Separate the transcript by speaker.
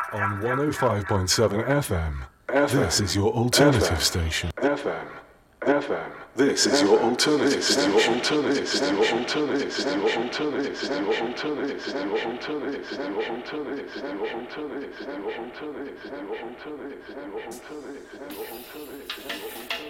Speaker 1: on 105.7 FM. This is your alternative station. FM. This is your alternative station. This is your alternative. This is your alternative. This is your alternative. This is your alternative. This is your alternative. This is your alternative. This is your alternative. This is your alternative. This is your alternative. This is your alternative. This is your alternative.